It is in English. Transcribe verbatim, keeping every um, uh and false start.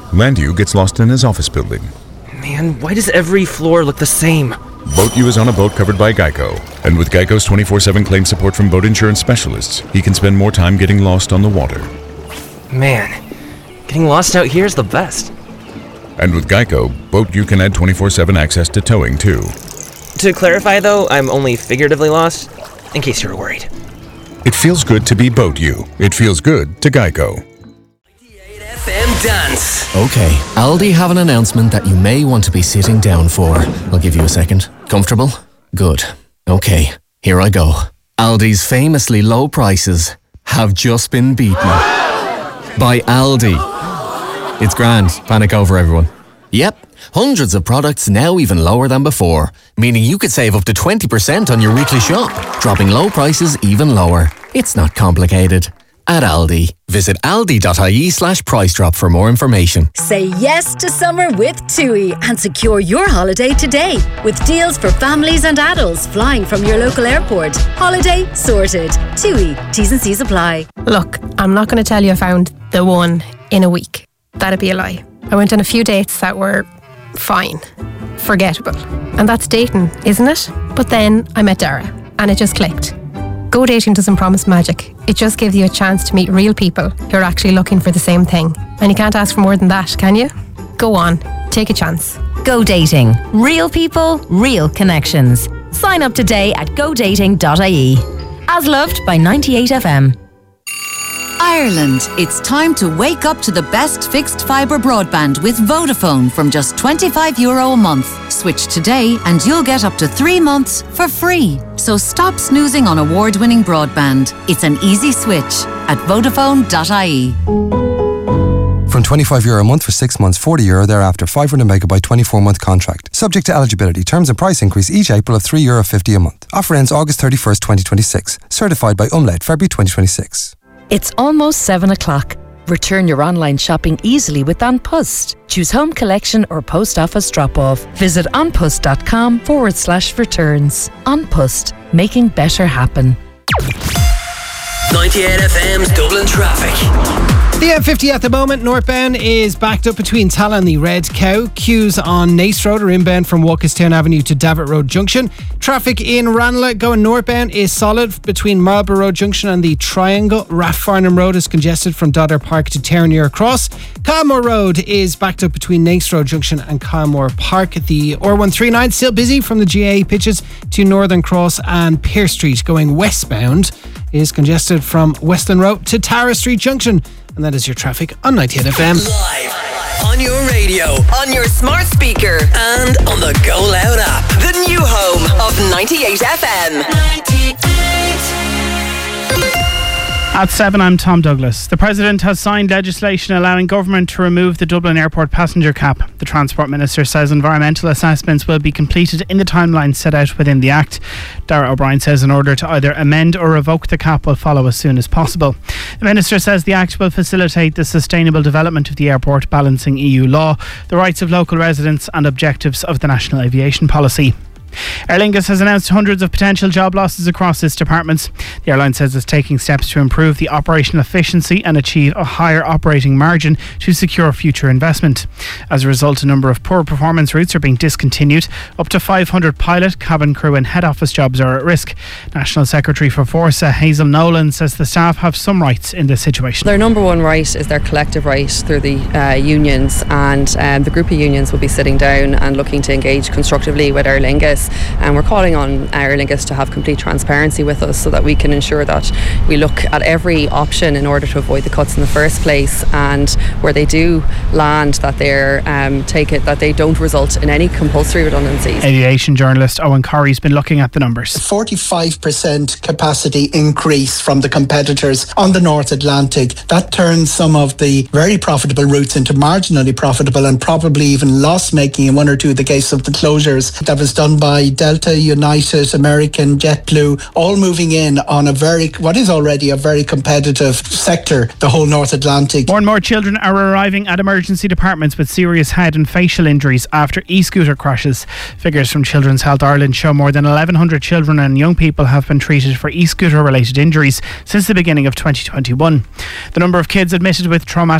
Landu gets lost in his office building. Man, why does every floor look the same? Boat U is on a boat covered by Geico. And with Geico's twenty-four seven claim support from boat insurance specialists, he can spend more time getting lost on the water. Man, getting lost out here is the best. And with Geico, Boat U can add twenty-four seven access to towing too. To clarify though, I'm only figuratively lost, in case you were worried. It feels good to be Boat U. It feels good to Geico. ninety-eight F M Dance. Okay, Aldi have an announcement that you may want to be sitting down for. I'll give you a second. Comfortable? Good. Okay, here I go. Aldi's famously low prices have just been beaten by Aldi. It's grand. Panic over, everyone. Yep, hundreds of products now even lower than before, meaning you could save up to twenty percent on your weekly shop, dropping low prices even lower. It's not complicated. At Aldi. Visit aldi.ie slash price drop for more information. Say yes to summer with TUI and secure your holiday today with deals for families and adults flying from your local airport. Holiday sorted. TUI. T's and C's apply. Look, I'm not going to tell you I found the one in a week. That'd be a lie. I went on a few dates that were fine, forgettable. And that's dating, isn't it? But then I met Dara and it just clicked. Go dating doesn't promise magic. It just gives you a chance to meet real people who are actually looking for the same thing. And you can't ask for more than that, can you? Go on, take a chance. Go dating. Real people, real connections. Sign up today at go dating dot I E. As loved by ninety-eight F M. Ireland, it's time to wake up to the best fixed fibre broadband with Vodafone from just twenty-five euro a month. Switch today and you'll get up to three months for free. So stop snoozing on award-winning broadband. It's an easy switch at vodafone dot I E. From twenty-five euro a month for six months, forty euro thereafter, five hundred megabyte twenty-four month contract. Subject to eligibility. Terms and price increase each April of three euro fifty a month. Offer ends August thirty-first, twenty twenty-six. Certified by Umlaut, February twenty twenty-six. It's almost seven o'clock. Return your online shopping easily with An Post. Choose home collection or post office drop-off. Visit onpost.com forward slash returns. An Post, making better happen. ninety-eight F M's Dublin traffic. The M fifty at the moment, northbound, is backed up between Tala and the Red Cow. Queues on Naas Road are inbound from Walkerstown Avenue to Davitt Road Junction. Traffic in Ranelagh going northbound is solid between Marlborough Road Junction and the Triangle. Rathfarnham Road is congested from Dodder Park to Terranure Cross. Kylemore Road is backed up between Naas Road Junction and Kylemore Park. The R one thirty-nine still busy from the G A A pitches to Northern Cross, and Pearse Street going westbound is congested from Westland Road to Tara Street Junction. And that is your traffic on ninety-eight F M. Live on your radio, on your smart speaker, and on the Go Loud app. The new home of ninety-eight F M. ninety-eight. At seven, I'm Tom Douglas. The President has signed legislation allowing government to remove the Dublin Airport passenger cap. The Transport Minister says environmental assessments will be completed in the timeline set out within the Act. Darragh O'Brien says an order to either amend or revoke the cap will follow as soon as possible. The Minister says the Act will facilitate the sustainable development of the airport, balancing E U law, the rights of local residents and objectives of the National Aviation Policy. Aer Lingus has announced hundreds of potential job losses across its departments. The airline says it's taking steps to improve the operational efficiency and achieve a higher operating margin to secure future investment. As a result, a number of poor performance routes are being discontinued. Up to five hundred pilot, cabin crew and head office jobs are at risk. National Secretary for Forsa, Hazel Nolan, says the staff have some rights in this situation. Their number one right is their collective right through the uh, unions, and um, the group of unions will be sitting down and looking to engage constructively with Aer Lingus. And we're calling on Aer Lingus to have complete transparency with us so that we can ensure that we look at every option in order to avoid the cuts in the first place, and where they do land, that they're um, take it that they don't result in any compulsory redundancies. Aviation journalist Owen Corrie's been looking at the numbers. forty-five percent capacity increase from the competitors on the North Atlantic. That turns some of the very profitable routes into marginally profitable and probably even loss-making in one or two of the cases of the closures. That was done by Delta, United, American, JetBlue, all moving in on a very, what is already a very competitive sector, the whole North Atlantic. More and more children are arriving at emergency departments with serious head and facial injuries after e-scooter crashes. Figures from Children's Health Ireland show more than eleven hundred children and young people have been treated for e-scooter related injuries since the beginning of twenty twenty-one. The number of kids admitted with traumatic